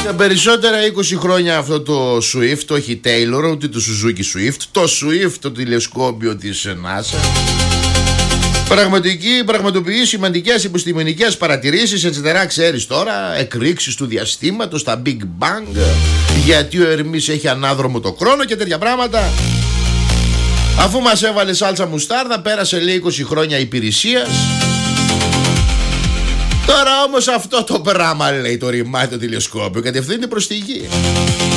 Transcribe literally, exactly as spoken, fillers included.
Τα περισσότερα είκοσι χρόνια αυτό το Swift, όχι Taylor, ούτε το Suzuki Swift, το Swift, το τηλεσκόπιο της NASA, πραγματική, πραγματοποιεί σημαντικές επιστημονικές παρατηρήσεις, etc. Ξέρεις τώρα, εκρήξεις του διαστήματος, τα Big Bang, γιατί ο Ερμής έχει ανάδρομο το χρόνο και τέτοια πράγματα. Αφού μας έβαλε σάλτσα μουστάρδα, πέρασε λέει είκοσι χρόνια υπηρεσίας. Τώρα όμως αυτό το πράγμα, λέει, το ρημάει το τηλεσκόπιο, κατευθύνεται προς τη γη.